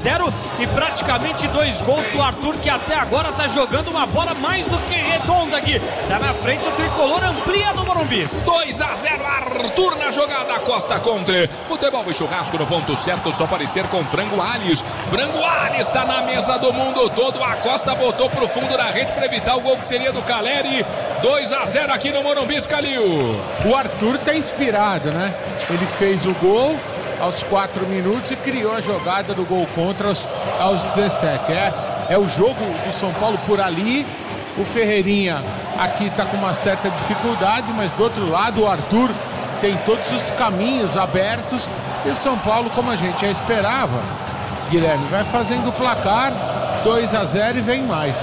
1-0 e praticamente 2 gols do Arthur, que até agora tá jogando uma bola mais do que redonda aqui. Tá na frente, o tricolor amplia no Morumbi. 2-0, Arthur na jogada, Costa contra. Futebol e churrasco no ponto certo, só pode ser com Frango Alhes. Frango Alhes tá na mesa do mundo todo. A Costa botou pro fundo da rede para evitar o gol que seria do Caleri. 2-0 aqui no Morumbi, Calil. O Arthur tá inspirado, né? Ele fez o gol aos 4 minutos e criou a jogada do gol contra aos 17. É o jogo do São Paulo por ali. O Ferreirinha aqui tá com uma certa dificuldade, mas do outro lado o Arthur tem todos os caminhos abertos. E o São Paulo, como a gente já esperava, Guilherme, vai fazendo o placar 2-0 e vem mais.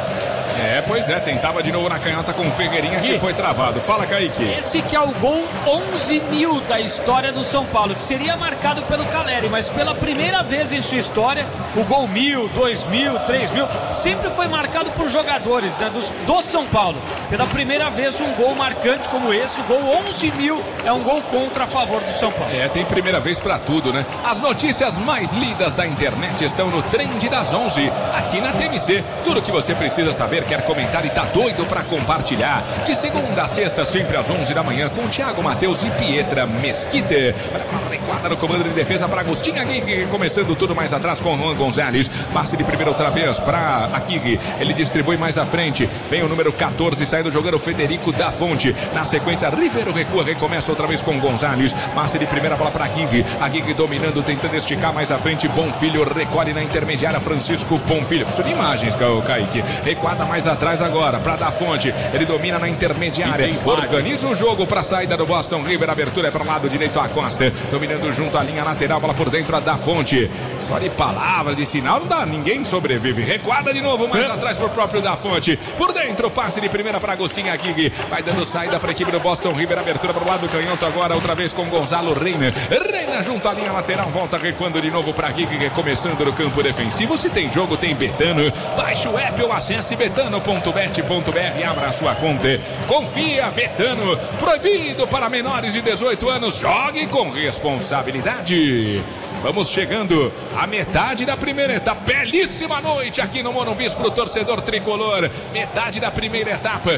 Pois é, tentava de novo na canhota com o Ferreirinha, que foi travado. Fala, Kaique. Esse que é o gol 11.000 da história do São Paulo, que seria marcado pelo Caleri, mas pela primeira vez em sua história, o gol 1.000, 2.000, 3.000, sempre foi marcado por jogadores, né, do São Paulo. Pela primeira vez um gol marcante como esse, o gol 11.000 é um gol contra a favor do São Paulo. Tem primeira vez pra tudo, né? As notícias mais lidas da internet estão no Trend das 11, aqui na TMC. Tudo que você precisa saber, quer comentar e tá doido pra compartilhar. De segunda a sexta, sempre às 11 da manhã, com Thiago Matheus e Pietra Mesquita. Recuada no comando de defesa para Agostinho Aguirre, começando tudo mais atrás com Juan Gonzalez. Passe de primeira outra vez para Aguirre. Ele distribui mais à frente. Vem o número 14, saindo jogando Federico da Fonte. Na sequência, Ribeiro recua, recomeça outra vez com Gonzalez. Passe de primeira bola para Aguirre. Aguirre dominando, tentando esticar mais à frente. Bonfilho recolhe na intermediária. Francisco Bonfilho. Preciso de imagens, Kaique. Recuada mais atrás agora para Da Fonte. Ele domina na intermediária. Organiza o jogo para a saída do Boston River. Abertura é para o lado direito a Costa. Dominando junto à linha lateral. Bola por dentro a Da Fonte. Só de palavra, de sinal, não dá. Ninguém sobrevive. Recuada de novo mais atrás para o próprio Da Fonte. Por dentro, passe de primeira para Agostinho Aguirre. Vai dando saída para a equipe do Boston River. Abertura para o lado canhoto agora. Outra vez com Gonzalo Reina. Reina junto à linha lateral. Volta recuando de novo para Aguirre. Começando no campo defensivo. Se tem jogo, tem Betano. Baixe o app ou acesse betano.bet.br e abra a sua conta. Confia, Betano. Proibido para menores de 18 anos. Jogue com responsabilidade. Vamos chegando à metade da primeira etapa. Belíssima noite aqui no Morumbi para o torcedor tricolor. Metade da primeira etapa.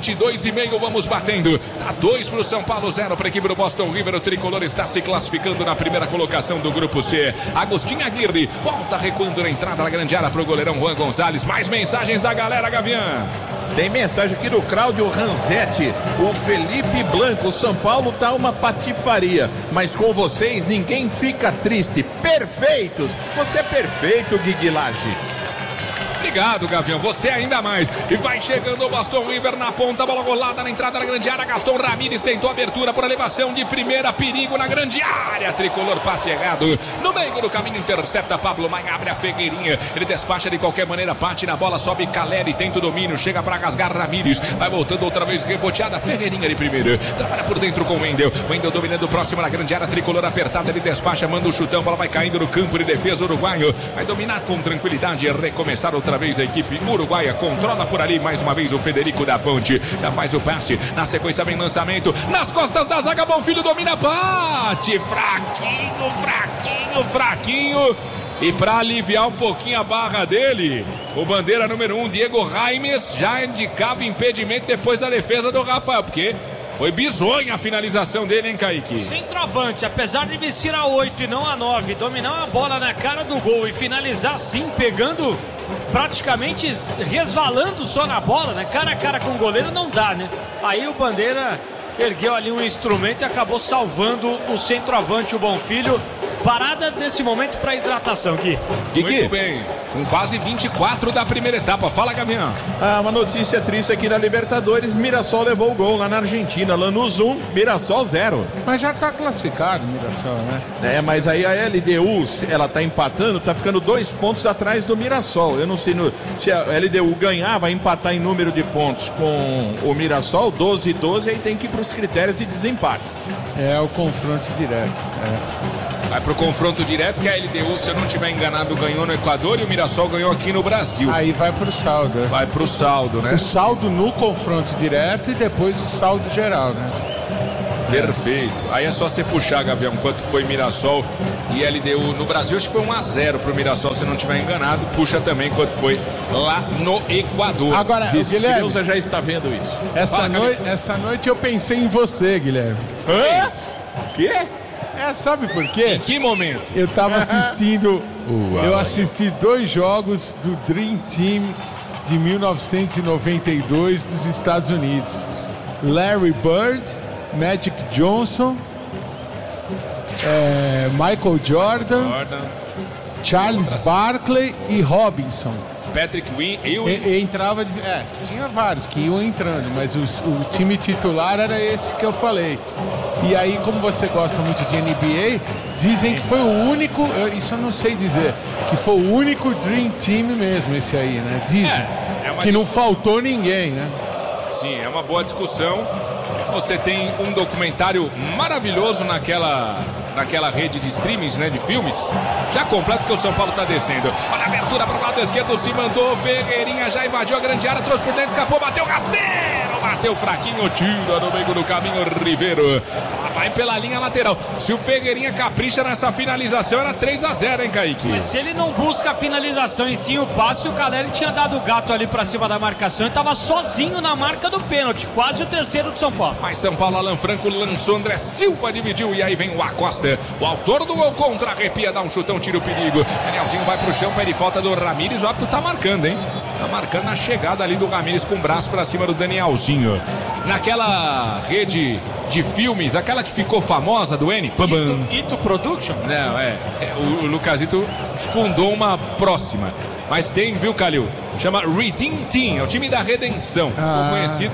22,5 vamos batendo. Tá 2 para o São Paulo, 0 para a equipe do Boston River. O tricolor está se classificando na primeira colocação do grupo C. Agostinho Aguirre volta recuando na entrada da grande área para o goleirão Juan Gonzalez. Mais mensagens da galera, Gavião. Tem mensagem aqui do Cláudio Ranzetti. O Felipe Blanco, o São Paulo tá uma patifaria, mas com vocês ninguém fica triste. Perfeitos! Você é perfeito, Guiguilage. Obrigado, Gavião, você ainda mais. E vai chegando o Boston River na ponta, bola rolada na entrada da grande área. Gaston Ramírez tentou abertura por elevação de primeira, perigo na grande área. Tricolor, passe errado. No meio do caminho, intercepta Pablo Maia, abre a Ferreirinha. Ele despacha de qualquer maneira, bate na bola, sobe Caleri, tenta o domínio, chega para rasgar Ramírez. Vai voltando outra vez, reboteada, Ferreirinha de primeira. Trabalha por dentro com o Wendel. Wendel dominando próximo na grande área, Tricolor apertada, ele despacha, manda o chutão, bola vai caindo no campo de defesa uruguaio. Vai dominar com tranquilidade e recomeçar outra vez a equipe uruguaia. Controla por ali mais uma vez o Federico da Fonte. Já faz o passe. Na sequência vem lançamento. Nas costas da zaga, Bonfilho domina, bate. Fraquinho. E para aliviar um pouquinho a barra dele, o bandeira número 1, Diego Raimes, já indicava impedimento depois da defesa do Rafael, porque foi bizonha a finalização dele, hein, Kaique? Centroavante, apesar de vestir a 8 e não a 9, dominar a bola na cara do gol e finalizar assim, pegando, praticamente resvalando só na bola, né? Cara a cara com o goleiro não dá, né? Aí o bandeira ergueu ali um instrumento e acabou salvando o centroavante, o Bonfilho. Parada nesse momento para hidratação, Gui. Muito bem, com quase 24 da primeira etapa. Fala, Gavião. Uma notícia triste aqui na Libertadores. Mirassol levou o gol lá na Argentina. Lanús 1, Mirassol 0. Mas já tá classificado o Mirassol, né? Mas aí a LDU, ela tá empatando, tá ficando 2 pontos atrás do Mirassol. Eu não sei se a LDU ganhar, vai empatar em número de pontos com o Mirassol, 12-12, aí tem que ir para os critérios de desempate. É o confronto direto. Vai pro confronto direto, que a LDU, se eu não estiver enganado, ganhou no Equador e o Mirassol ganhou aqui no Brasil. Aí vai pro saldo. Vai pro saldo, né? O saldo no confronto direto e depois o saldo geral, né? Perfeito. Aí é só você puxar, Gavião, quanto foi Mirassol e LDU no Brasil. Acho que foi 1-0 pro Mirassol, se não estiver enganado. Puxa também quanto foi lá no Equador. Agora, Guilherme, você já está vendo isso. Essa noite eu pensei em você, Guilherme. Hã? O quê? Sabe por quê? Em que momento? Eu tava assistindo. Eu assisti 2 jogos do Dream Team de 1992 dos Estados Unidos. Larry Bird, Magic Johnson, Michael Jordan, Charles Barkley e Robinson. Patrick Ewing. Entrava tinha vários que iam entrando, mas o time titular era esse que eu falei. E aí, como você gosta muito de NBA, dizem que foi o único, isso eu não sei dizer, que foi o único Dream Team mesmo esse aí, né? Dizem que não faltou ninguém, né? Sim, é uma boa discussão. Você tem um documentário maravilhoso naquela rede de streamings, né, de filmes, já completo, porque o São Paulo tá descendo. Olha a abertura para o lado esquerdo, se mandou, Ferreirinha já invadiu a grande área, trouxe por dentro, escapou, bateu rasteiro, bateu fraquinho, tira no meio do caminho, Ribeiro. Ela vai pela linha lateral. Se o Ferreirinha capricha nessa finalização, era 3-0, hein, Kaique? Mas se ele não busca a finalização e sim o passe, o Caleri tinha dado o gato ali pra cima da marcação e tava sozinho na marca do pênalti, quase o terceiro de São Paulo. Mas São Paulo, Alan Franco lançou, André Silva dividiu e aí vem o Acosta, o autor do gol contra, arrepia, dá um chutão, tira o perigo. Danielzinho vai pro chão, pede falta do Ramírez, o árbitro tá marcando, hein? Tá marcando a chegada ali do Ramírez com o braço pra cima do Danielzinho. Naquela rede de filmes, aquela que ficou famosa do N. Ito Production? Não, o Lucasito fundou uma próxima. Mas tem, viu, Calil? Chama Redeem Team, é o time da redenção. Ficou conhecido.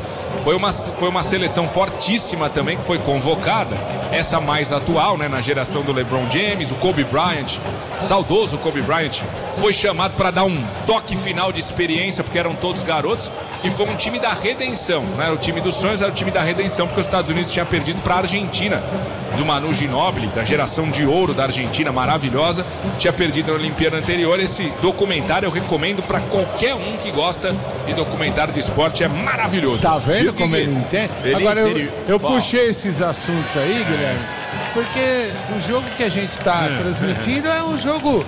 Foi uma seleção fortíssima também que foi convocada. Essa mais atual, né, na geração do LeBron James, o Kobe Bryant, saudoso Kobe Bryant, foi chamado para dar um toque final de experiência, porque eram todos garotos, e foi um time da redenção. Não era o time dos sonhos, era o time da redenção, porque os Estados Unidos tinha perdido para a Argentina, do Manu Ginóbili, da geração de ouro da Argentina, maravilhosa, tinha perdido na Olimpíada anterior. Esse documentário eu recomendo para qualquer um que gosta de documentário de esporte, é maravilhoso. Tá vendo como ele entende? Agora eu puxei esses assuntos aí, Guilherme, porque o jogo que a gente está transmitindo é um jogo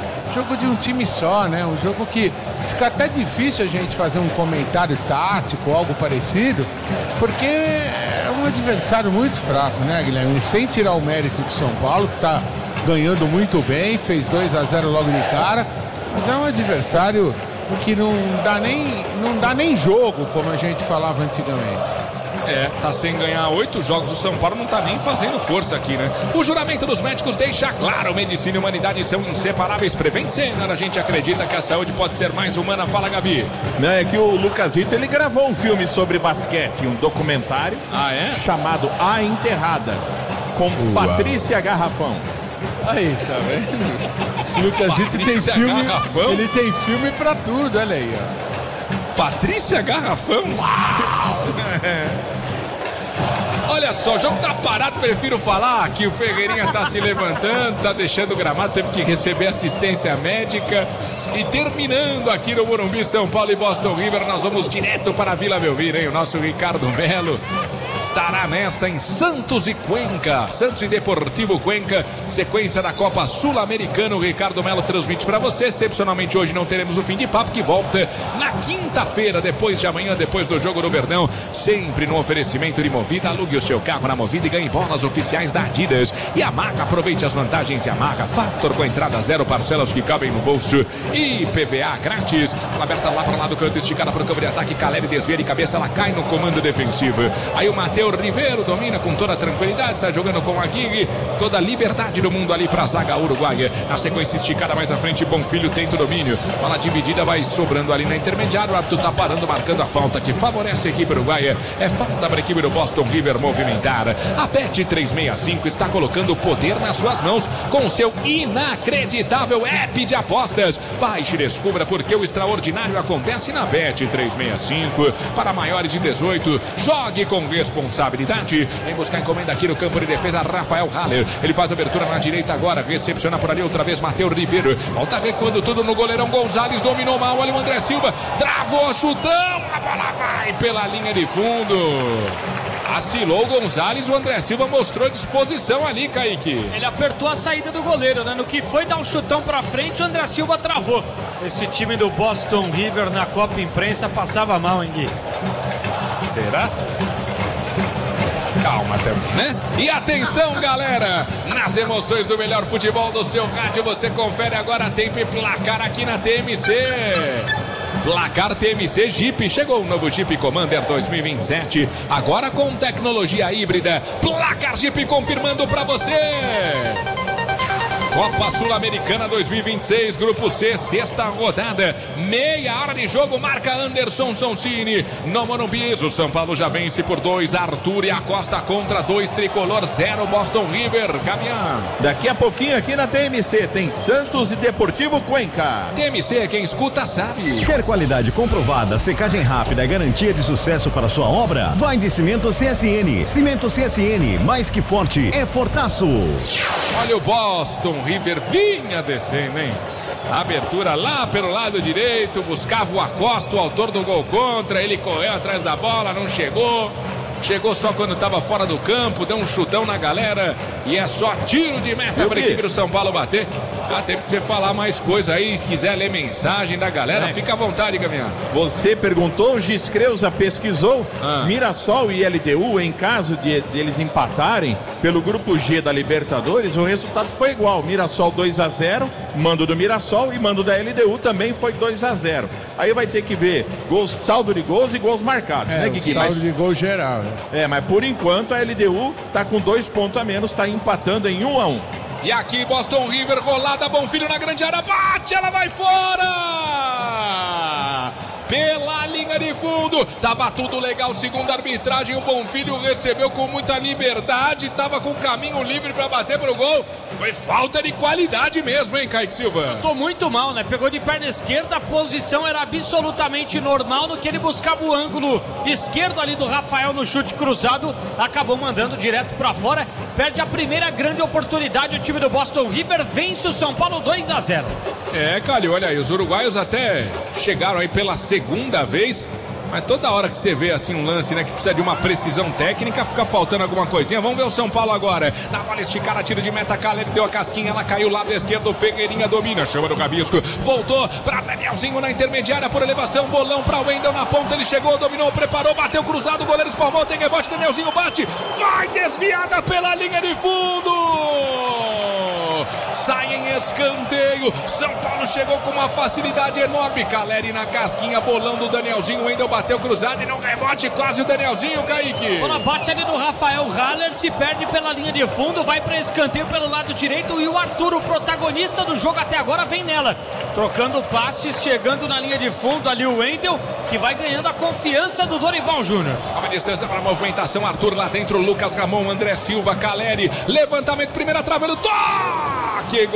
de um time só, né? Um jogo que fica até difícil a gente fazer um comentário tático, algo parecido, porque é um adversário muito fraco, né, Guilherme? Sem tirar o mérito de São Paulo, que tá ganhando muito bem, fez 2-0 logo de cara, mas é um adversário que não dá nem jogo, como a gente falava antigamente. Tá sem ganhar 8 jogos, o São Paulo não tá nem fazendo força aqui, né? O juramento dos médicos deixa claro, medicina e humanidade são inseparáveis. Prevent Senior, a gente acredita que a saúde pode ser mais humana. Fala, Gavi. Não, é que o Lucasito, ele gravou um filme sobre basquete, um documentário chamado A Enterrada, com Patrícia Garrafão. Aí, tá vendo? O Lucasito tem filme, Garrafão? Ele tem filme pra tudo, olha aí, ó. Patrícia Garrafão? Uau! Olha só, o jogo tá parado, prefiro falar que o Ferreirinha tá se levantando, tá deixando o gramado, teve que receber assistência médica. E terminando aqui no Morumbi, São Paulo e Boston River, nós vamos direto para a Vila Belmiro, hein? O nosso Ricardo Melo estará nessa em Santos e Cuenca, Santos e Deportivo Cuenca, sequência da Copa Sul-Americana. O Ricardo Melo transmite para você. Excepcionalmente hoje não teremos o fim de papo, que volta na quinta-feira, depois de amanhã, depois do jogo no Verdão, sempre no oferecimento de Movida. Alugue o seu carro na Movida e ganhe bolas oficiais da Adidas. E Yamaha, aproveite as vantagens Yamaha, Factor com entrada zero, parcelas que cabem no bolso e PVA grátis. Ela aberta lá para lá do canto, esticada para o campo de ataque, Caleri desvia de cabeça, ela cai no comando defensivo. Aí o Matheus Ribeiro domina com toda a tranquilidade, está jogando com a Gui, toda a liberdade do mundo ali para a zaga uruguaia. Na sequência esticada mais à frente, Bonfilho tenta o domínio, bola dividida, vai sobrando ali na intermediária. O árbitro está parando, marcando a falta que favorece a equipe uruguaia. É falta para a equipe do Boston River movimentar. A Bet365 está colocando o poder nas suas mãos com o seu inacreditável app de apostas. Baixe e descubra porque o extraordinário acontece na Bet365. Para maiores de 18, jogue com responsabilidade. Vem buscar encomenda aqui no campo de defesa, Rafael Haller. Ele faz a abertura na direita agora, recepciona por ali outra vez Matheus Ribeiro. Volta recuando tudo no goleirão Gonzalez, dominou mal, olha o André Silva, travou, chutão, a bola vai pela linha de fundo. Acilou o Gonzalez, o André Silva mostrou disposição ali, Kaique. Ele apertou a saída do goleiro, né? No que foi dar um chutão pra frente, o André Silva travou. Esse time do Boston River na Copa Imprensa passava mal, hein, Gui? Será? Calma também, né? E atenção, galera! Nas emoções do melhor futebol do seu rádio, você confere agora tempo e placar aqui na TMC. Placar TMC Jeep. Chegou o novo Jeep Commander 2027, agora com tecnologia híbrida. Placar Jeep confirmando pra você. Copa Sul-Americana 2026, Grupo C, sexta rodada, meia hora de jogo, marca Anderson Sonsini. No Morumbi, o São Paulo já vence por 2, Arthur e Acosta contra 2, Tricolor 0, Boston River, Gavião. Daqui a pouquinho aqui na TMC tem Santos e Deportivo Cuenca. TMC, quem escuta sabe. Quer qualidade comprovada, secagem rápida e garantia de sucesso para sua obra? Vai de Cimento CSN. Cimento CSN, mais que forte, é fortaço. Olha o Boston River vinha descendo, hein? Abertura lá pelo lado direito, buscava o Acosta, o autor do gol contra, ele correu atrás da bola, não chegou. Chegou só quando estava fora do campo, deu um chutão na galera e é só tiro de meta para a equipe do São Paulo bater. Dá tempo de você falar mais coisa aí, quiser ler mensagem da galera, fica à vontade, Gavião. Você perguntou, o Giscreuza pesquisou, Mirassol e LDU, em caso de eles empatarem pelo grupo G da Libertadores, o resultado foi igual, Mirassol 2-0, mando do Mirassol e mando da LDU também foi 2-0. Aí vai ter que ver gols, saldo de gols e gols marcados, né, Guigui? Saldo de gol geral. Mas por enquanto a LDU tá com 2 pontos a menos, tá empatando em 1-1. E aqui Boston River, rolada, Bonfilho na grande área, bate, ela vai fora! Pela linha de fundo, tava tudo legal, segundo a arbitragem, o Bonfilho recebeu com muita liberdade, tava com o caminho livre para bater pro gol, foi falta de qualidade mesmo, hein, Kaique Silva? Tô muito mal, né? Pegou de perna esquerda, a posição era absolutamente normal, no que ele buscava o ângulo esquerdo ali do Rafael no chute cruzado, acabou mandando direto para fora, perde a primeira grande oportunidade, o time do Boston River vence o São Paulo 2-0. Calil, olha aí, os uruguaios até chegaram aí pela segunda vez, mas toda hora que você vê assim um lance, né, que precisa de uma precisão técnica, fica faltando alguma coisinha. Vamos ver o São Paulo agora. Na bola esticada, tiro de meta, Caleri deu a casquinha, ela caiu lado esquerdo, Ferreirinha domina, chama do Rabisco, voltou pra Danielzinho na intermediária por elevação, bolão pra Wendel na ponta, ele chegou, dominou, preparou, bateu cruzado, o goleiro espalmou, tem rebote, Danielzinho bate, vai desviada pela linha de fundo! Sai em escanteio, São Paulo chegou com uma facilidade enorme, Caleri na casquinha, bolão do Danielzinho, Wendel bateu cruzado e não rebote, quase o Danielzinho, Kaique. Bola bate ali no Rafael Haller, se perde pela linha de fundo, vai para escanteio pelo lado direito e o Arthur, o protagonista do jogo até agora, vem nela. Trocando passes, chegando na linha de fundo ali o Wendel, que vai ganhando a confiança do Dorival Júnior. A distância para a movimentação, Arthur lá dentro, Lucas Ramon, André Silva, Caleri, levantamento, primeira trave, toque,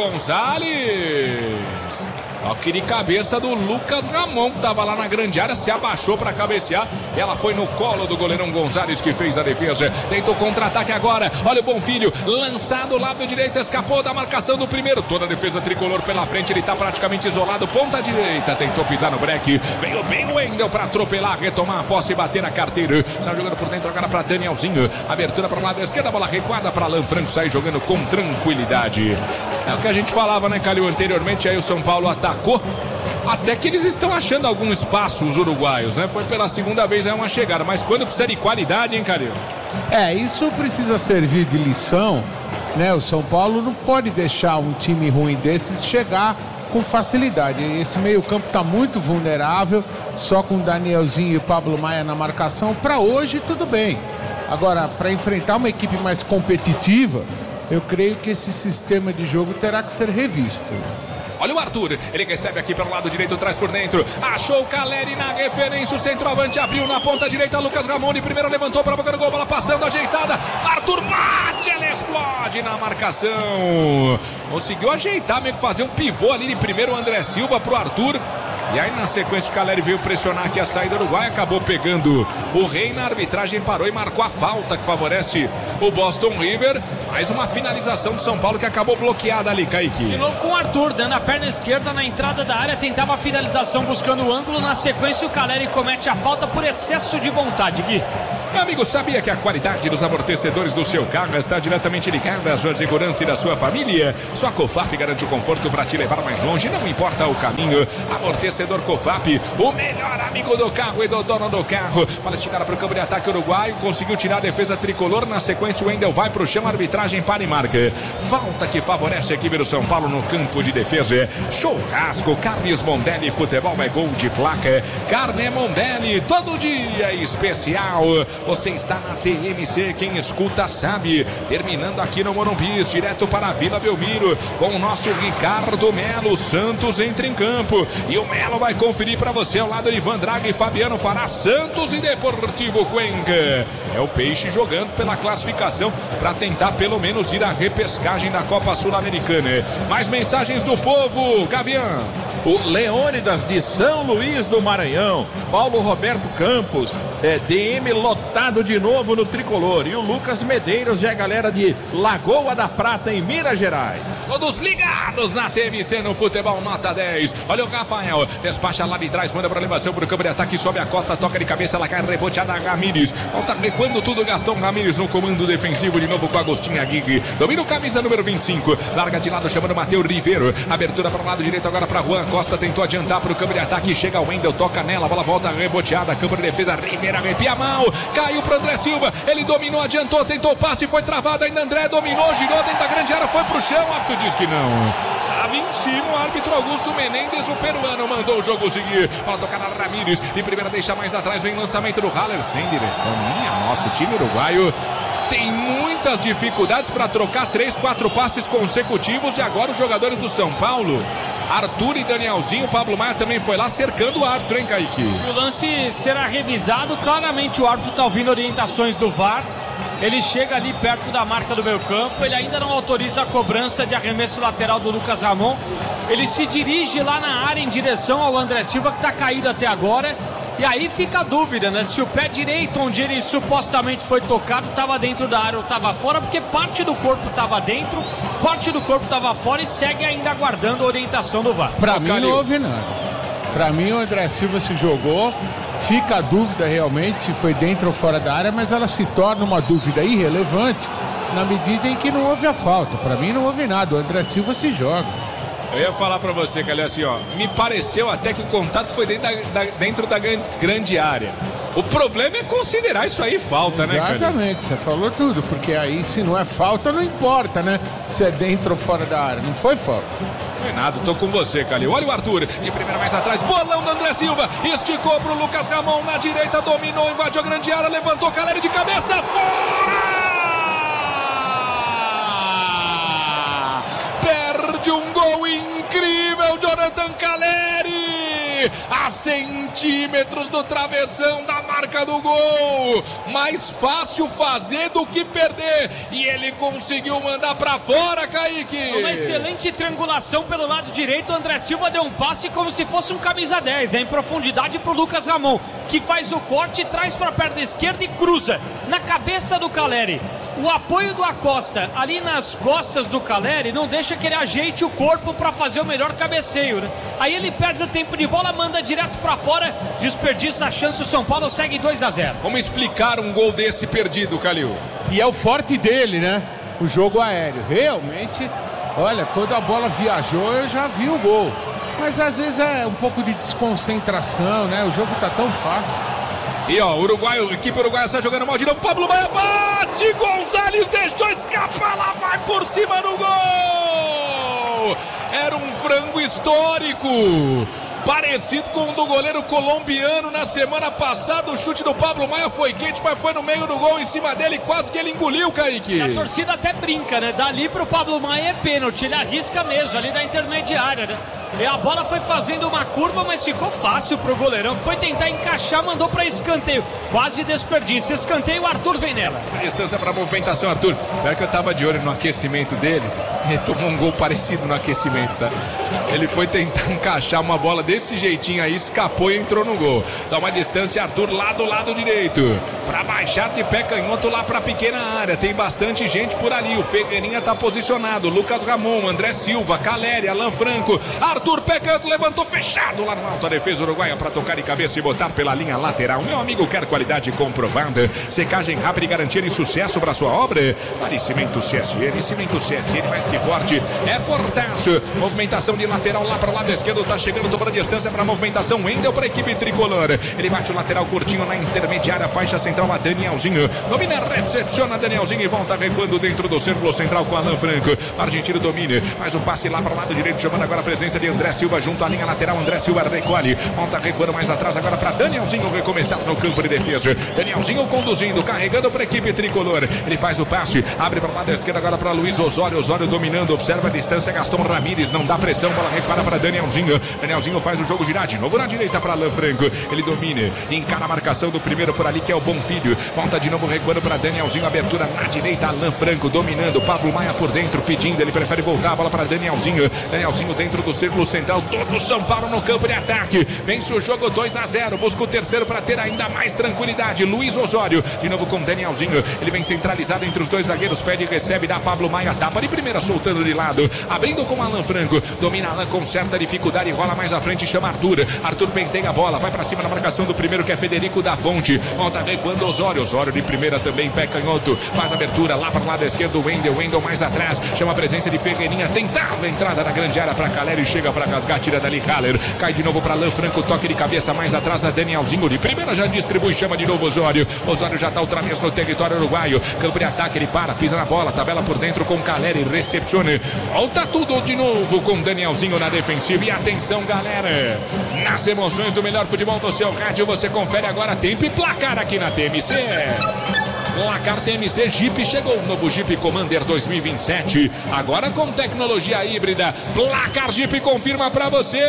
Gonzalez. Toque de cabeça do Lucas Ramon, que estava lá na grande área, se abaixou para cabecear. Ela foi no colo do goleirão Gonzalez, que fez a defesa. Tentou contra-ataque agora. Olha o Bonfilho, lançado lado direito, escapou da marcação do primeiro. Toda a defesa tricolor pela frente, ele está praticamente isolado. Ponta direita, tentou pisar no breque. Veio bem o Wendel para atropelar, retomar a posse e bater na carteira. Sai jogando por dentro agora para Danielzinho. Abertura para o lado esquerdo, a bola recuada para Alan Franco, sai jogando com tranquilidade. É o que a gente falava, né, Calil, anteriormente. Aí o São Paulo atacou, até que eles estão achando algum espaço, os uruguaios, né? Foi pela segunda vez aí uma chegada, mas quando precisa de qualidade, hein, Calil? Isso precisa servir de lição, né? O São Paulo não pode deixar um time ruim desses chegar com facilidade. Esse meio-campo está muito vulnerável, só com o Danielzinho e o Pablo Maia na marcação. Para hoje, tudo bem. Agora, para enfrentar uma equipe mais competitiva, eu creio que esse sistema de jogo terá que ser revisto. Olha o Arthur, ele recebe aqui pelo lado direito, traz por dentro, achou o Caleri na referência, o centroavante abriu na ponta direita, Lucas Ramon de primeira levantou para a boca do gol, bola passando, ajeitada, Arthur bate, ela explode na marcação, conseguiu ajeitar, meio que fazer um pivô ali de primeiro, o André Silva pro Arthur. E aí na sequência o Caleri veio pressionar aqui a saída do Uruguai, acabou pegando o Rei na arbitragem, parou e marcou a falta que favorece o Boston River. Mais uma finalização do São Paulo que acabou bloqueada ali, Kaique. De novo com o Arthur, dando a perna esquerda na entrada da área, tentava a finalização buscando o ângulo, na sequência o Caleri comete a falta por excesso de vontade, Gui. Meu amigo, sabia que a qualidade dos amortecedores do seu carro está diretamente ligada à sua segurança e da sua família? Só a Cofap garante o conforto para te levar mais longe, não importa o caminho. Amortecedor Cofap, o melhor amigo do carro e do dono do carro. Palestina para o campo de ataque uruguaio, conseguiu tirar a defesa tricolor. Na sequência, o Wendel vai para o chão, arbitragem para e marca. Falta que favorece a equipe do São Paulo no campo de defesa. Churrasco, carnes Mondelli, futebol é gol de placa. Carne Mondelli, todo dia especial. Você está na TMC, quem escuta sabe. Terminando aqui no Morumbi, direto para a Vila Belmiro, com o nosso Ricardo Melo. Santos entra em campo e o Melo vai conferir para você ao lado de Ivan Draga e Fabiano fará Santos e Deportivo Cuenca. É o Peixe jogando pela classificação para tentar pelo menos ir à repescagem da Copa Sul-Americana. Mais mensagens do povo, Gavião. O Leônidas de São Luís do Maranhão, Paulo Roberto Campos, DM lotado de novo no Tricolor. E o Lucas Medeiros é a galera de Lagoa da Prata, em Minas Gerais. Todos ligados na TMC no futebol nota 10. Olha o Rafael, despacha lá de trás, manda para elevação para o campo de ataque, sobe a costa, toca de cabeça, ela cai reboteada, Ramírez. Volta recuando tudo, Gastão Ramírez no comando defensivo, de novo com Agostinho Aguirre. Domina o camisa número 25, larga de lado, chamando Matheus Ribeiro. Abertura para o lado direito agora para Juan Costa, tentou adiantar para o campo de ataque, chega o Wendel, toca nela, a bola volta reboteada, campo de defesa, Ribeiro arrepia a mão, caiu para André Silva, ele dominou, adiantou, tentou o passe, foi travado, ainda André dominou, girou dentro da grande área, foi pro chão, o árbitro diz que não. Estava em cima o árbitro Augusto Menendez, o peruano, mandou o jogo seguir, para tocar na Ramírez, de primeira deixa mais atrás, vem lançamento do Haller, sem direção, minha nossa, o time uruguaio tem muitas dificuldades para trocar 3, 4 passes consecutivos, e agora os jogadores do São Paulo, Arthur e Danielzinho, o Pablo Maia também foi lá cercando o árbitro, hein, Kaique? O lance será revisado, claramente o árbitro está ouvindo orientações do VAR, ele chega ali perto da marca do meio campo, ele ainda não autoriza a cobrança de arremesso lateral do Lucas Ramon, ele se dirige lá na área em direção ao André Silva, que está caído até agora. E aí fica a dúvida, né? Se o pé direito, onde ele supostamente foi tocado, estava dentro da área ou estava fora, porque parte do corpo estava dentro, parte do corpo estava fora e segue ainda aguardando a orientação do VAR. Pra mim não houve nada. Pra mim o André Silva se jogou, fica a dúvida realmente se foi dentro ou fora da área, mas ela se torna uma dúvida irrelevante na medida em que não houve a falta. Pra mim não houve nada, o André Silva se joga. Eu ia falar pra você, Calhão, assim, ó, me pareceu até que o contato foi dentro da grande área. O problema é considerar isso aí falta, né, Calhão? Exatamente, você falou tudo, porque aí se não é falta, não importa, né? Se é dentro ou fora da área, não foi falta. Não é nada, tô com você, Calil. Olha o Arthur, de primeira mais atrás, bolão do André Silva, esticou pro Lucas Ramon, na direita, dominou, invadiu a grande área, levantou, Caleri de cabeça, fora! Perde um gol incrível, Jonathan Caleri, a centímetros do travessão da marca do gol, mais fácil fazer do que perder, e ele conseguiu mandar pra fora, Kaique. Uma excelente triangulação pelo lado direito, o André Silva deu um passe como se fosse um camisa 10, em profundidade pro Lucas Ramon, que faz o corte, traz pra perna esquerda e cruza na cabeça do Caleri. O apoio do Acosta ali nas costas do Caleri não deixa que ele ajeite o corpo para fazer o melhor cabeceio, né? Aí ele perde o tempo de bola, manda direto para fora, desperdiça a chance, o São Paulo segue 2-0. Como explicar um gol desse perdido, Calil? E é o forte dele, né? O jogo aéreo. Realmente, olha, quando a bola viajou, eu já vi o gol. Mas às vezes é um pouco de desconcentração, né? O jogo tá tão fácil. E ó, a equipe uruguaia está jogando mal de novo. Pablo Maia bate, Gonzalez deixou escapar, lá vai por cima do gol. Era um frango histórico, parecido com o do goleiro colombiano na semana passada. O chute do Pablo Maia foi quente, mas foi no meio do gol, em cima dele, quase que ele engoliu, Kaique. A torcida até brinca, né? Dali pro Pablo Maia é pênalti, ele arrisca mesmo, ali da intermediária, né? E a bola foi fazendo uma curva, mas ficou fácil pro goleirão, que foi tentar encaixar, mandou para escanteio, quase desperdício, escanteio, o Arthur vem nela. Distância para movimentação, Arthur. Pior que eu tava de olho no aquecimento deles, ele tomou um gol parecido no aquecimento, tá? Ele foi tentar encaixar uma bola desse jeitinho aí, escapou e entrou no gol. Dá uma distância, Arthur, lá do lado direito, para baixar de pé canhoto lá pra pequena área, tem bastante gente por ali, o Figueirinha tá posicionado, Lucas Ramon, André Silva, Caleri, Alan Franco, Arthur pegando, levantou fechado lá no alto a defesa uruguaia para tocar de cabeça e botar pela linha lateral. Meu amigo quer qualidade comprovada, secagem rápida e garantia de sucesso para sua obra. Vale Cimento CSN, Cimento CSN mais que forte, é fortaço. Movimentação de lateral lá para o lado esquerdo, tá chegando, dobrando a distância para a movimentação. Wendel para a equipe tricolor. Ele bate o lateral curtinho na intermediária, faixa central a Danielzinho. Domina, recepciona Danielzinho e volta recuando dentro do círculo central com Alan Franco. O argentino domina, mais um passe lá para o lado direito, chamando agora a presença de André Silva junto à linha lateral. André Silva recolhe, volta recuando mais atrás agora para Danielzinho recomeçar no campo de defesa. Danielzinho conduzindo, carregando para a equipe tricolor. Ele faz o passe, abre para o lado esquerdo agora para Luiz Osório. Osório dominando, observa a distância. Gaston Ramírez, não dá pressão, bola repara para Danielzinho. Danielzinho faz o jogo girar de novo na direita para Alan Franco. Ele domina, encara a marcação do primeiro por ali, que é o Bonfilho. Volta de novo recuando para Danielzinho, abertura na direita, Alan Franco dominando, Pablo Maia por dentro pedindo, ele prefere voltar a bola para Danielzinho. Danielzinho dentro do círculo central, todo o São Paulo no campo de ataque. Vence o jogo 2-0, busca o terceiro para ter ainda mais tranquilidade. Luiz Osório, de novo com Danielzinho, ele vem centralizado entre os dois zagueiros, pede e recebe, dá Pablo Maia, tapa de primeira, soltando de lado, abrindo com Alan Franco, domina Alan com certa dificuldade, rola mais à frente, chama Arthur. Arthur penteia a bola, vai para cima na marcação do primeiro, que é Federico da Fonte. Volta recuando Osório, Osório de primeira também, pé canhoto, faz abertura lá para o lado esquerdo, Wendel mais atrás, chama a presença de Ferreirinha, tentava a entrada na grande área para Caleri, chega para rasgar, tira dali Haller, cai de novo para Alan Franco, toque de cabeça mais atrás a Danielzinho, de primeira já distribui, chama de novo Osório. Osório já está outra vez no território uruguaio, campo de ataque, ele para, pisa na bola, tabela por dentro com Caleri, recepciona, volta tudo de novo com Danielzinho na defensiva. E atenção, galera, nas emoções do melhor futebol do seu rádio, você confere agora tempo e placar aqui na TMC. Placar TMC, Jeep chegou, o novo Jeep Commander 2027, agora com tecnologia híbrida. Placar Jeep confirma pra você.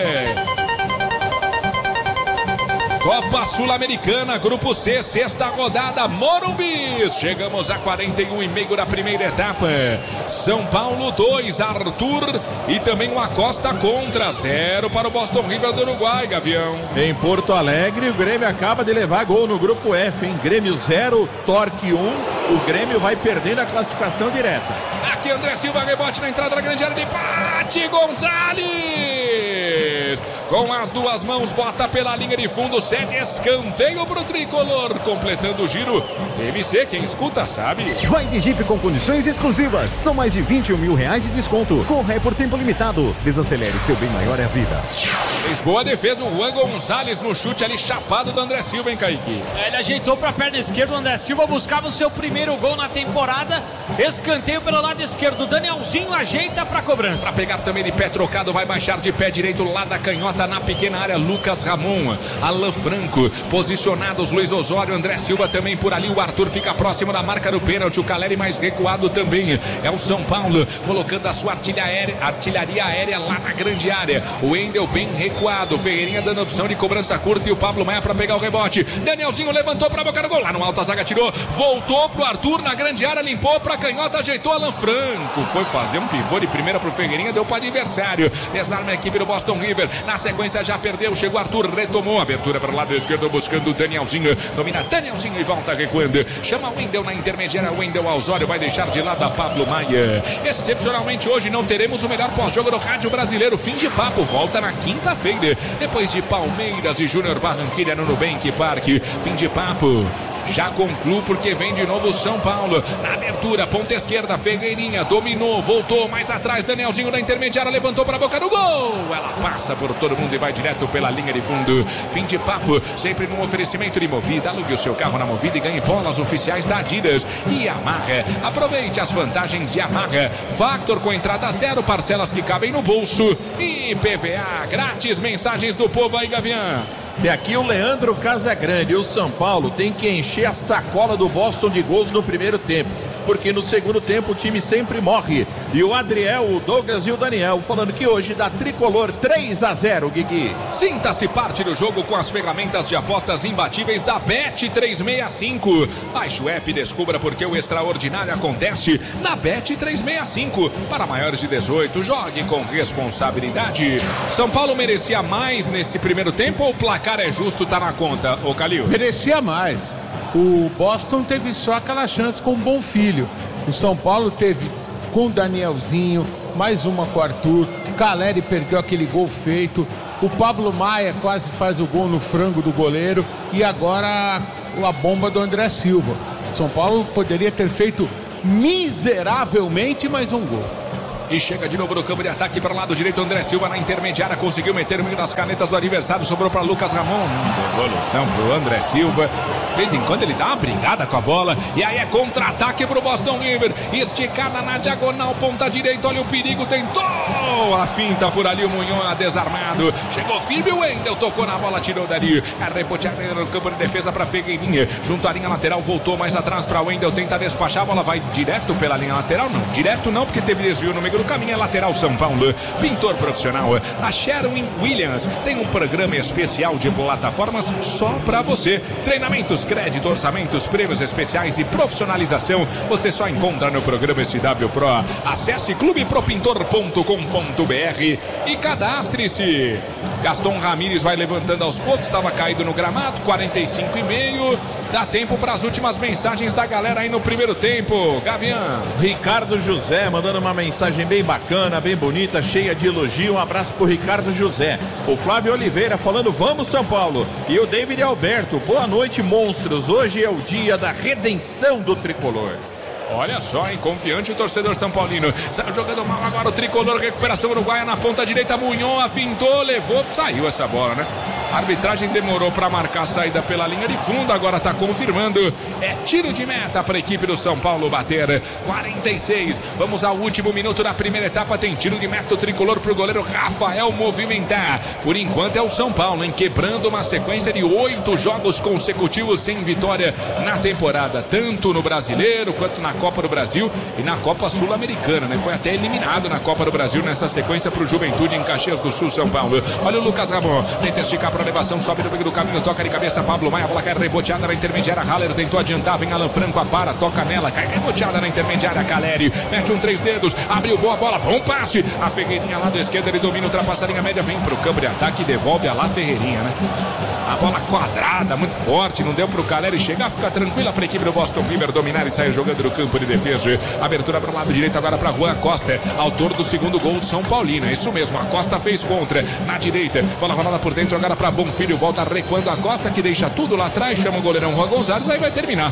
Copa Sul-Americana, Grupo C, sexta rodada, Morumbi. Chegamos a 41,5 da primeira etapa. São Paulo 2, Arthur e também o Acosta contra 0 para o Boston River do Uruguai, Gavião. Em Porto Alegre, o Grêmio acaba de levar gol no Grupo F, hein? Grêmio 0, Torque 1. O Grêmio vai perdendo a classificação direta. Aqui André Silva, rebote na entrada da grande área de Pati Gonçalves. Com as duas mãos, bota pela linha de fundo, segue escanteio pro tricolor, completando o giro. TMC, quem escuta sabe. Vai de Jeep com condições exclusivas. São mais de 21 mil reais de desconto. Corre por tempo limitado. Desacelere, seu bem maior é a vida. Fez boa defesa o Juan Gonçalves no chute ali chapado do André Silva, hein, Kaique? Ele ajeitou para a perna esquerda, o André Silva buscava o seu primeiro gol na temporada. Escanteio pelo lado esquerdo, Danielzinho ajeita para cobrança. Para pegar também de pé trocado, vai baixar de pé direito lá da canhota na pequena área, Lucas Ramon, Alan Franco, posicionados Luiz Osório, André Silva também por ali, o Arthur fica próximo da marca do pênalti, o Caleri mais recuado também, é o São Paulo, colocando a sua artilharia aérea lá na grande área, o Wendel bem recuado, Ferreirinha dando opção de cobrança curta e o Pablo Maia para pegar o rebote, Danielzinho levantou para a boca do gol, lá no alto a zaga tirou, voltou pro Arthur na grande área, limpou para canhota, ajeitou Alan Franco, foi fazer um pivô de primeira pro Ferreirinha, deu para adversário, desarma a equipe do Boston River, na sequência já perdeu, chegou Arthur, retomou, abertura para o lado esquerdo buscando o Danielzinho, domina Danielzinho e volta recuando, chama o Wendel na intermediária, Wendel Osório vai deixar de lado a Pablo Maia. Excepcionalmente hoje não teremos o melhor pós-jogo do rádio brasileiro, fim de papo, volta na quinta-feira, depois de Palmeiras e Júnior Barranquilla no Nubank Parque, fim de papo. Já concluo porque vem de novo São Paulo. Na abertura, ponta esquerda, Ferreirinha dominou, voltou mais atrás. Danielzinho na intermediária, levantou para a boca do gol. Ela passa por todo mundo e vai direto pela linha de fundo. Fim de papo, sempre num oferecimento de Movida. Alugue o seu carro na Movida e ganhe bolas oficiais da Adidas. E Yamaha, aproveite as vantagens Yamaha. Factor com entrada zero, parcelas que cabem no bolso. E PVA grátis, mensagens do povo aí, Gavião. E aqui o Leandro Casagrande, o São Paulo tem que encher a sacola do Boston de gols no primeiro tempo, porque no segundo tempo o time sempre morre. E o Adriel, o Douglas e o Daniel falando que hoje dá tricolor 3-0, Guigui. Sinta-se parte do jogo com as ferramentas de apostas imbatíveis da Bet365. Baixe o app e descubra porque o extraordinário acontece na Bet365. Para maiores de 18, jogue com responsabilidade. São Paulo merecia mais nesse primeiro tempo ou o placar é justo, tá na conta, ô Calil? Merecia mais. O Boston teve só aquela chance com o Bonfilho. O São Paulo teve com o Danielzinho, mais uma com o Arthur. Caleri perdeu aquele gol feito. O Pablo Maia quase faz o gol no frango do goleiro. E agora a bomba do André Silva. São Paulo poderia ter feito miseravelmente mais um gol. E chega de novo no campo de ataque para o lado direito. André Silva na intermediária conseguiu meter o meio das canetas do adversário. Sobrou para Lucas Ramon. Devolução para o André Silva. De vez em quando ele dá uma brigada com a bola. E aí é contra-ataque para o Boston River. Esticada na diagonal, ponta direita. Olha o perigo, tentou a finta por ali. O Munhon desarmado. Chegou firme, o Wendel tocou na bola, tirou dali. A reboteada no campo de defesa para Figueirinha. Junto à linha lateral, voltou mais atrás para o Wendel. Tenta despachar, a bola vai direto pela linha lateral. Não, direto não, porque teve desvio no meio do caminho. É lateral São Paulo. Pintor profissional, a Sherwin Williams tem um programa especial de plataformas só para você. Treinamentos, crédito, orçamentos, prêmios especiais e profissionalização você só encontra no programa SW Pro. Acesse clubepropintor.com.br e cadastre-se. Gaston Ramírez vai levantando aos poucos, estava caído no gramado, 45,5. Dá tempo para as últimas mensagens da galera aí no primeiro tempo. Gavião. Ricardo José mandando uma mensagem bem bacana, bem bonita, cheia de elogio. Um abraço pro Ricardo José. O Flávio Oliveira falando: vamos São Paulo. E o David Alberto: boa noite, monstros. Hoje é o dia da redenção do tricolor. Olha só, hein? Confiante o torcedor São Paulino. Saiu jogando mal agora o tricolor. Recuperação uruguaia na ponta direita. Munhon afintou, levou. Saiu essa bola, né? A arbitragem demorou para marcar a saída pela linha de fundo. Agora está confirmando. É tiro de meta para a equipe do São Paulo bater. 46. Vamos ao último minuto da primeira etapa. Tem tiro de meta o tricolor para o goleiro Rafael movimentar. Por enquanto é o São Paulo, hein? Quebrando uma sequência de 8 jogos consecutivos sem vitória na temporada. Tanto no Brasileiro quanto na Copa do Brasil e na Copa Sul-Americana, né? Foi até eliminado na Copa do Brasil nessa sequência para o Juventude em Caxias do Sul, São Paulo. Olha o Lucas Ramon, tenta esticar para a elevação, sobe no meio do caminho, toca de cabeça Pablo Maia, a bola cai reboteada na intermediária. Haller tentou adiantar, vem Alan Franco, apara, toca nela, cai reboteada na intermediária. Caleri mete um 3 dedos, abriu boa bola, bom passe. A Ferreirinha lá do esquerdo, ele domina, ultrapassa a linha média, vem para o campo de ataque e devolve a lá Ferreirinha, né? A bola quadrada, muito forte, não deu para o Caleri chegar, fica tranquila para a equipe do Boston River dominar e sair jogando no campo de defesa. Abertura para o lado direito agora para Juan Acosta, autor do segundo gol do São Paulino. É isso mesmo, Acosta fez contra na direita, bola rolada por dentro agora para Bonfilho, volta recuando a Costa, que deixa tudo lá atrás, chama o goleirão Juan Gonzalez, aí vai terminar.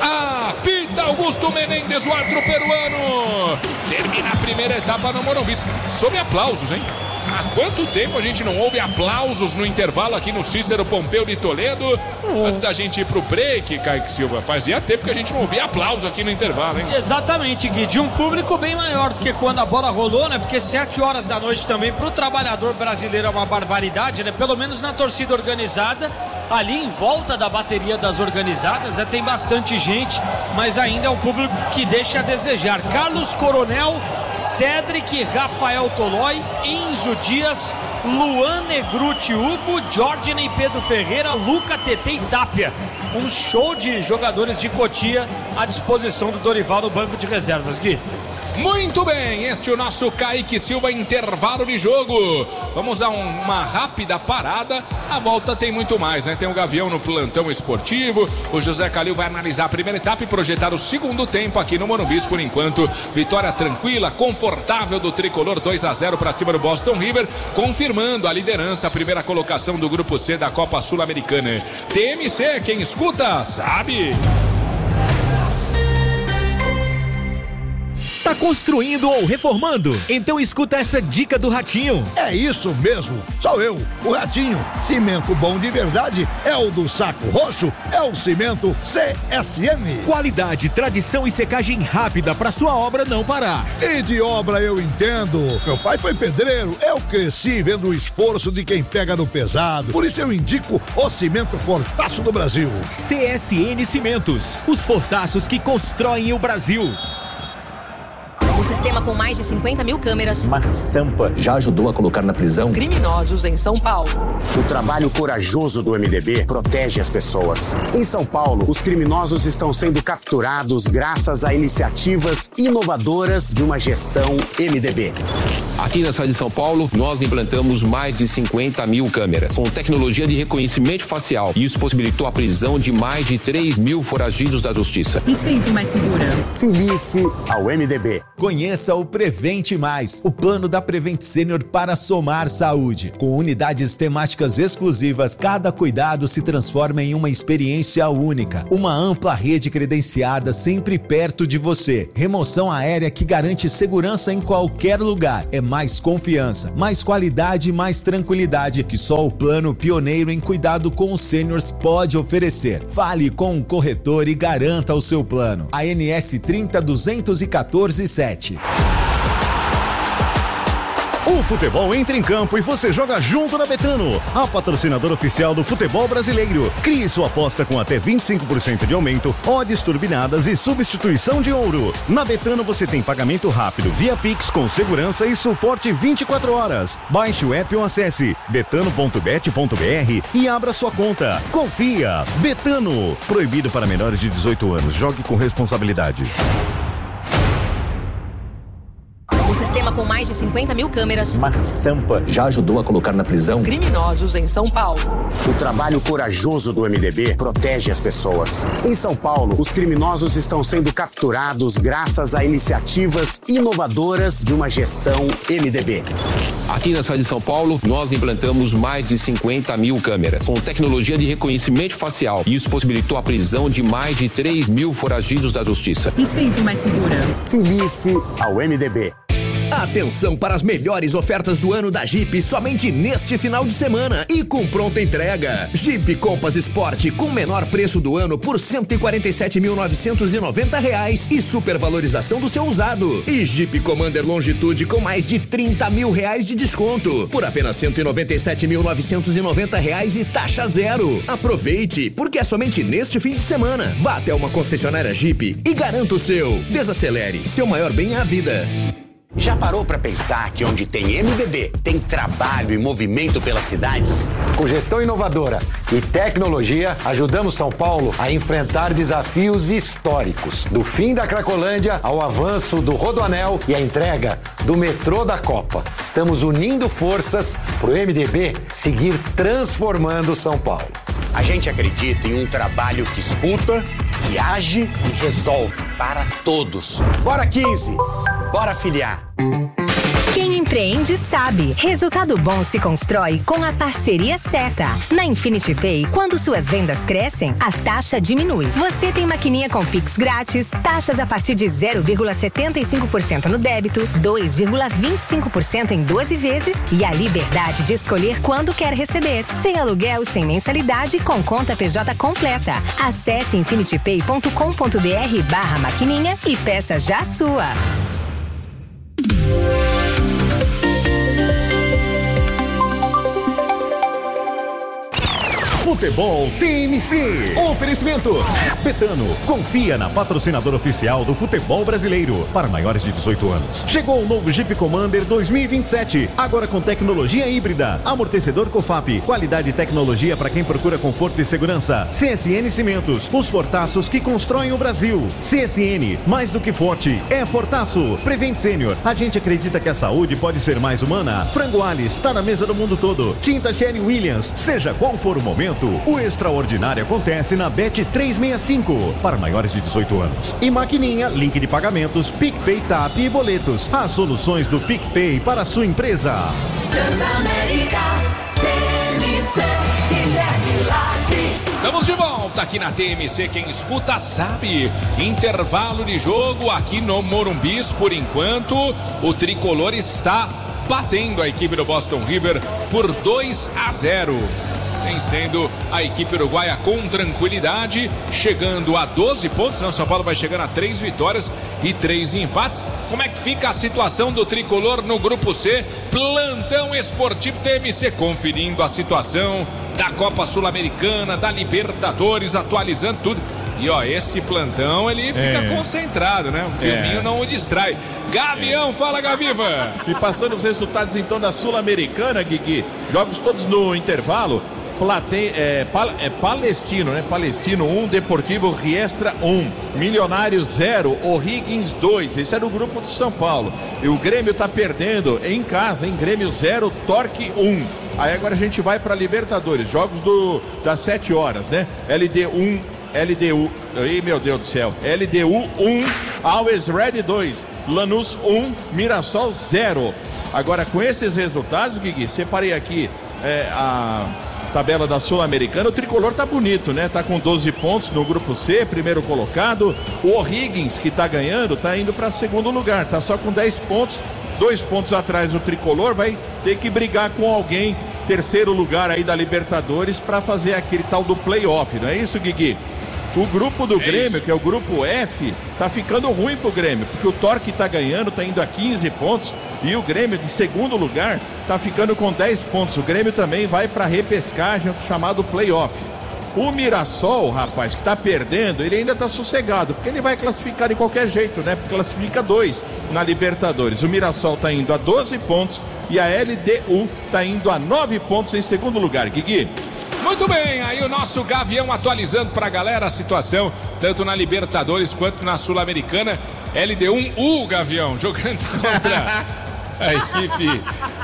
Apita Augusto Menendez, o árbitro peruano. Termina a primeira etapa no Morumbi, sob aplausos, hein? Há quanto tempo a gente não ouve aplausos no intervalo aqui no Cícero Pompeu de Toledo? Antes da gente ir pro break, Kaique Silva, fazia tempo que a gente não ouvia aplausos aqui no intervalo, hein? Exatamente, Gui, de um público bem maior do que quando a bola rolou, né? Porque 7 horas da noite também pro trabalhador brasileiro é uma barbaridade, né? Pelo menos na torcida organizada, ali em volta da bateria das organizadas, né? Tem bastante gente, mas ainda é um público que deixa a desejar. Carlos Coronel, Cedric, Rafael Tolói, Enzo Dias, Luan Negruti, Hugo, Jordan, Pedro Ferreira, Luca, TT e Tapia. Um show de jogadores de Cotia à disposição do Dorival no banco de reservas, Gui. Muito bem, este é o nosso Kaique Silva, intervalo de jogo. Vamos a uma rápida parada. A volta tem muito mais, né? Tem o Gavião no plantão esportivo. O José Calil vai analisar a primeira etapa e projetar o segundo tempo aqui no Morumbi. Por enquanto, vitória tranquila, confortável do tricolor, 2-0 para cima do Boston River, confirmando a liderança, a primeira colocação do grupo C da Copa Sul-Americana. TMC, quem escuta sabe. Tá construindo ou reformando? Então escuta essa dica do Ratinho. É isso mesmo, sou eu, o Ratinho. Cimento bom de verdade é o do Saco Roxo, é o cimento CSM. Qualidade, tradição e secagem rápida pra sua obra não parar. E de obra eu entendo. Meu pai foi pedreiro, eu cresci vendo o esforço de quem pega no pesado. Por isso eu indico o cimento Fortaço do Brasil. CSN Cimentos, os fortaços que constroem o Brasil. O sistema com mais de 50 mil câmeras. Uma sampa já ajudou a colocar na prisão criminosos em São Paulo. O trabalho corajoso do MDB protege as pessoas. Em São Paulo, os criminosos estão sendo capturados graças a iniciativas inovadoras de uma gestão MDB. Aqui na cidade de São Paulo, nós implantamos mais de 50 mil câmeras, com tecnologia de reconhecimento facial. E isso possibilitou a prisão de mais de 3 mil foragidos da justiça. Me sinto mais segura. Filie-se ao MDB. Conheça Conheça o Prevente Mais, o plano da Prevent Senior para somar saúde. Com unidades temáticas exclusivas, cada cuidado se transforma em uma experiência única. Uma ampla rede credenciada sempre perto de você. Remoção aérea que garante segurança em qualquer lugar. É mais confiança, mais qualidade e mais tranquilidade que só o plano pioneiro em cuidado com os sêniors pode oferecer. Fale com um corretor e garanta o seu plano. ANS 302147. O futebol entra em campo e você joga junto na Betano, a patrocinadora oficial do futebol brasileiro. Crie sua aposta com até 25% de aumento, odds turbinadas e substituição de ouro. Na Betano você tem pagamento rápido via Pix com segurança e suporte 24 horas. Baixe o app ou acesse betano.bet.br e abra sua conta. Confia! Betano. Proibido para menores de 18 anos. Jogue com responsabilidade. O sistema com mais de 50 mil câmeras. Smart Sampa já ajudou a colocar na prisão criminosos em São Paulo. O trabalho corajoso do MDB protege as pessoas. Em São Paulo, os criminosos estão sendo capturados graças a iniciativas inovadoras de uma gestão MDB. Aqui na cidade de São Paulo, nós implantamos mais de 50 mil câmeras, com tecnologia de reconhecimento facial. Isso possibilitou a prisão de mais de 3 mil foragidos da justiça. Me sinto mais segura. Filie-se ao MDB. Atenção para as melhores ofertas do ano da Jeep somente neste final de semana e com pronta entrega. Jeep Compass Sport com menor preço do ano por R$ 147.990 e supervalorização do seu usado. E Jeep Commander Longitude com mais de R$30 mil de desconto por apenas R$ 197.990 e taxa zero. Aproveite, porque é somente neste fim de semana. Vá até uma concessionária Jeep e garanta o seu. Desacelere, seu maior bem é a vida. Já parou para pensar que onde tem MDB, tem trabalho e movimento pelas cidades? Com gestão inovadora e tecnologia, ajudamos São Paulo a enfrentar desafios históricos. Do fim da Cracolândia ao avanço do Rodoanel e a entrega do metrô da Copa. Estamos unindo forças para o MDB seguir transformando São Paulo. A gente acredita em um trabalho que escuta, que age e resolve para todos. Bora 15! Bora filiar! Quem empreende sabe. Resultado bom se constrói com a parceria certa. Na Infinity Pay, quando suas vendas crescem, a taxa diminui. Você tem maquininha com Pix grátis, taxas a partir de 0,75% no débito, 2,25% em 12 vezes e a liberdade de escolher quando quer receber. Sem aluguel, sem mensalidade, com conta PJ completa. Acesse infinitypay.com.br/maquininha e peça já a sua. Futebol TMC. Oferecimento Betano. Confia na patrocinadora oficial do futebol brasileiro. Para maiores de 18 anos. Chegou o novo Jeep Commander 2027. Agora com tecnologia híbrida. Amortecedor Cofap. Qualidade e tecnologia para quem procura conforto e segurança. CSN Cimentos. Os fortaços que constroem o Brasil. CSN. Mais do que forte. É fortaço. Prevent Senior. A gente acredita que a saúde pode ser mais humana. Frango Alice. Está na mesa do mundo todo. Tinta Sherry Williams. Seja qual for o momento, o extraordinário acontece na Bet 365 para maiores de 18 anos. E maquininha, link de pagamentos, PicPay, TAP e boletos. As soluções do PicPay para a sua empresa. Transamérica, TMC, Estamos de volta aqui na TMC, quem escuta sabe. Intervalo de jogo aqui no Morumbi. Por enquanto, o tricolor está batendo a equipe do Boston River por 2-0. Vencendo a equipe uruguaia com tranquilidade, chegando a 12 pontos. São Paulo vai chegando a 3 vitórias e 3 empates. Como é que fica a situação do tricolor no grupo C? Plantão Esportivo TMC, conferindo a situação da Copa Sul-Americana, da Libertadores, atualizando tudo. E ó, esse plantão ele fica concentrado, né? O filminho não o distrai. Gavião, fala Gaviva! E passando os resultados então da Sul-Americana, Guigui, jogos todos no intervalo. Palestino, né? Palestino 1, Deportivo Riestra 1, Milionário 0, O'Higgins 2. Esse era o grupo de São Paulo. E o Grêmio tá perdendo em casa, em Grêmio 0, Torque 1. Aí agora a gente vai para Libertadores, jogos das 7 horas, né? LD 1, LDU, ai meu Deus do céu, LDU 1, Always Ready 2, Lanús 1, Mirassol 0. Agora com esses resultados, Guigui, separei aqui a tabela da Sul-Americana. O tricolor tá bonito, né? Tá com 12 pontos no grupo C, primeiro colocado. O O'Higgins, que tá ganhando, tá indo para segundo lugar, tá só com 10 pontos, 2 pontos atrás do tricolor, vai ter que brigar com alguém, terceiro lugar aí da Libertadores, para fazer aquele tal do playoff, não é isso, Guigui? O grupo do Grêmio, que é o grupo F, tá ficando ruim pro Grêmio, porque o Torque tá ganhando, tá indo a 15 pontos, e o Grêmio, em segundo lugar, tá ficando com 10 pontos. O Grêmio também vai pra repescagem, chamado playoff. O Mirassol, rapaz, que tá perdendo, ele ainda tá sossegado, porque ele vai classificar de qualquer jeito, né? Porque classifica 2 na Libertadores. O Mirassol tá indo a 12 pontos e a LDU tá indo a 9 pontos em segundo lugar. Guigui. Muito bem, aí o nosso Gavião atualizando pra galera a situação, tanto na Libertadores quanto na Sul-Americana. LD1, Gavião, jogando contra a equipe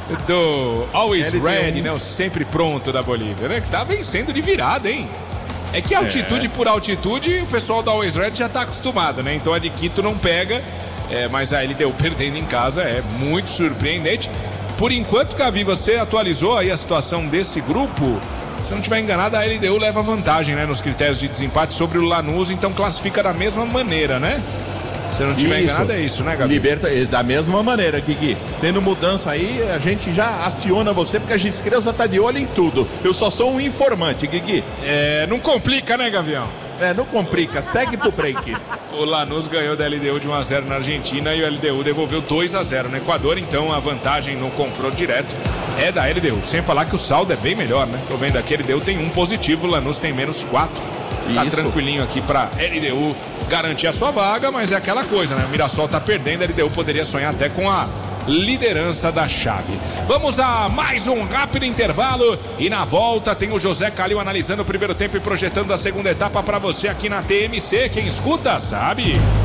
do Always Ready, né? O sempre pronto da Bolívia, né? Que tá vencendo de virada, hein? É que altitude por altitude, o pessoal da Always Ready já tá acostumado, né? Então a de Quito não pega, mas a LDU perdendo em casa é muito surpreendente. Por enquanto, Gavi, você atualizou aí a situação desse grupo. Se eu não estiver enganado, a LDU leva vantagem, né, nos critérios de desempate sobre o Lanús, então classifica da mesma maneira, né? Se eu não estiver enganado, é isso, né, Gabi? Da mesma maneira, Guigui. Tendo mudança aí, a gente já aciona você, porque a Giscreusa tá de olho em tudo. Eu só sou um informante, Guigui. Não complica, né, Gavião? Não complica, segue pro break. O Lanús ganhou da LDU de 1-0 na Argentina e o LDU devolveu 2-0 no Equador, então a vantagem no confronto direto é da LDU. Sem falar que o saldo é bem melhor, né? Tô vendo aqui, a LDU tem 1 positivo, o Lanús tem -4. Tá tranquilinho aqui pra LDU garantir a sua vaga, mas é aquela coisa, né? O Mirassol tá perdendo, a LDU poderia sonhar até com a liderança da chave. Vamos a mais um rápido intervalo e na volta tem o José Calil analisando o primeiro tempo e projetando a segunda etapa para você aqui na TMC. Quem escuta sabe.